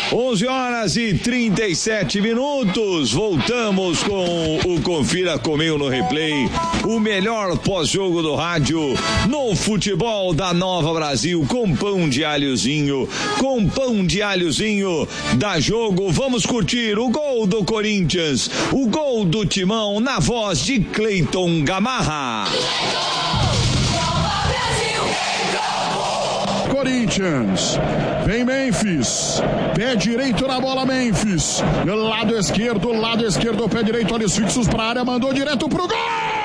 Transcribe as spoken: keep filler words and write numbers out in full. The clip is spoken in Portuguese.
onze horas e trinta e sete minutos. Voltamos com o Confira Comigo no Replay, o melhor pós-jogo do rádio no futebol da Nova Brasil, com pão de alhozinho, com pão de alhozinho da Jogo. Vamos curtir o gol do Corinthians, o gol do Timão, na voz de Cleiton Gamarra. Corinthians, vem Memphis, pé direito na bola Memphis, lado esquerdo, lado esquerdo, pé direito, olhos fixos para a área, mandou direto pro gol!